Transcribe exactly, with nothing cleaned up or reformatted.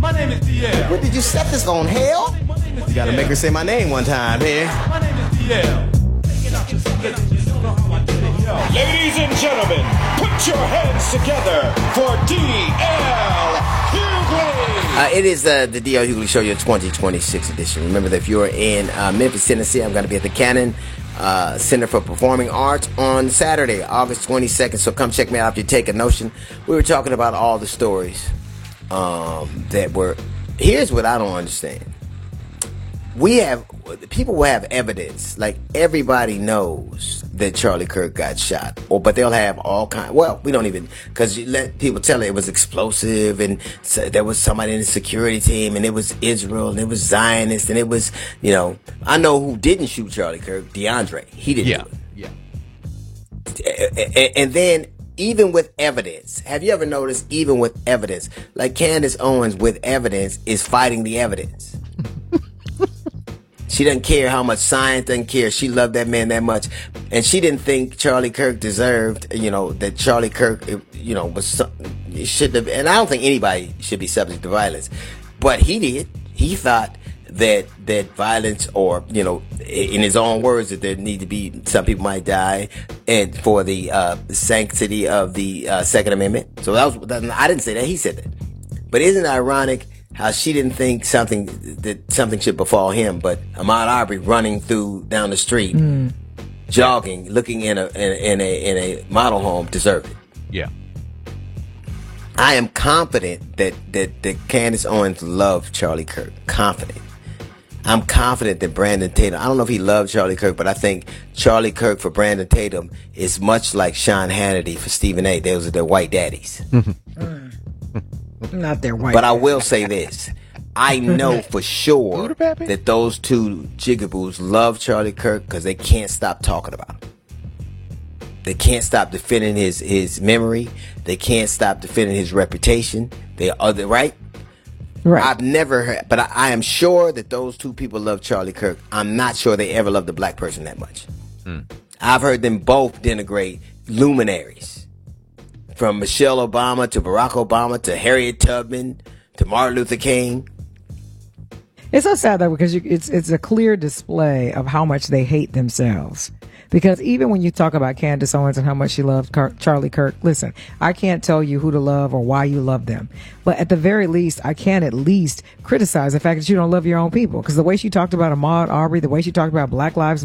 My name is D L. What did you set this on, hell? You gotta make her say my name one time here. My name is D L. Ladies and gentlemen, put your hands together for D L Hughley. Uh, it is uh, the D L Hughley Show, your twenty twenty-six edition. Remember that if you're in uh, Memphis, Tennessee, I'm going to be at the Cannon uh, Center for Performing Arts on Saturday, August twenty-second. So come check me out if you take a notion. We were talking about all the stories um, that were. Here's what I don't understand. We have people will have evidence, like everybody knows that Charlie Kirk got shot, or but they'll have all kind. Well, we don't even because you let people tell it, it was explosive, and so there was somebody in the security team, and it was Israel, and it was Zionist, and it was you know I know who didn't shoot Charlie Kirk, DeAndre. He didn't yeah. do it. Yeah. And, and then even with evidence, have you ever noticed? Even with evidence, like Candace Owens with evidence is fighting the evidence. She doesn't care how much science, doesn't care. She loved that man that much. And she didn't think Charlie Kirk deserved, you know, that Charlie Kirk, you know, was, should have, and I don't think anybody should be subject to violence. But he did. He thought that, that violence or, you know, in his own words, that there need to be, some people might die, and for the uh, sanctity of the uh, Second Amendment. So that was, I didn't say that. He said that. But isn't it ironic how she didn't think something that something should befall him, but Ahmaud Arbery running through down the street, mm. jogging, looking in a in, in a in a model home deserved it. Yeah, I am confident that that that Candace Owens loved Charlie Kirk. Confident. I'm confident that Brandon Tatum. I don't know if he loved Charlie Kirk, but I think Charlie Kirk for Brandon Tatum is much like Sean Hannity for Stephen A. Those are their white daddies. Not their white. But I will say this. I know for sure that those two jigaboos love Charlie Kirk because they can't stop talking about him. They can't stop defending his, his memory. They can't stop defending his reputation. They are they, right? Right. I've never heard, but I, I am sure that those two people love Charlie Kirk. I'm not sure they ever loved a black person that much. Mm. I've heard them both denigrate luminaries. From Michelle Obama to Barack Obama to Harriet Tubman to Martin Luther King. It's so sad though because you, it's it's a clear display of how much they hate themselves. Because even when you talk about Candace Owens and how much she loves Car- Charlie Kirk, listen, I can't tell you who to love or why you love them. But at the very least, I can at least criticize the fact that you don't love your own people. Because the way she talked about Ahmaud Arbery, the way she talked about Black Lives